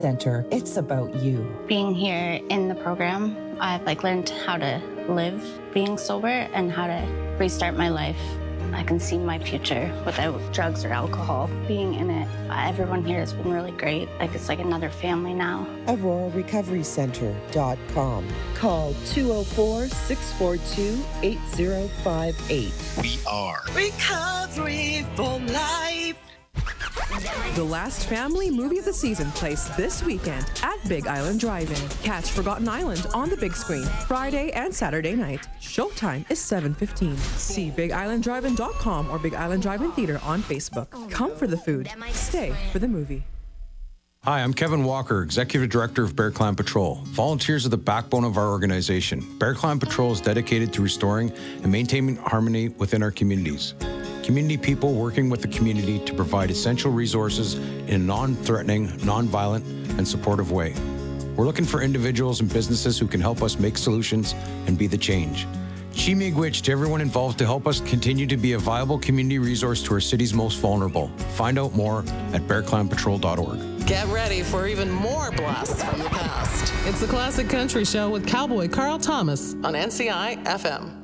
Center. It's about you. Being here in the program, I've learned how to live being sober and how to restart my life. I can see my future without drugs or alcohol. Being in it, everyone here has been really great. It's like another family now. AuroraRecoveryCenter.com. Call 204-642-8058. We are Recovery for Life. The Last Family Movie of the Season plays this weekend at Big Island Drive-In. Catch Forgotten Island on the big screen Friday and Saturday night. Showtime is 7:15. See BigIslandDrive-In.com or Big Island Drive-In Theater on Facebook. Come for the food. Stay for the movie. Hi, I'm Kevin Walker, Executive Director of Bear Clan Patrol. Volunteers are the backbone of our organization. Bear Clan Patrol is dedicated to restoring and maintaining harmony within our communities. Community people working with the community to provide essential resources in a non-threatening, non-violent, and supportive way. We're looking for individuals and businesses who can help us make solutions and be the change. Chi miigwech to everyone involved to help us continue to be a viable community resource to our city's most vulnerable. Find out more at bearclanpatrol.org. Get ready for even more blasts from the past. It's the Classic Country Show with cowboy Carl Thomas on NCI FM.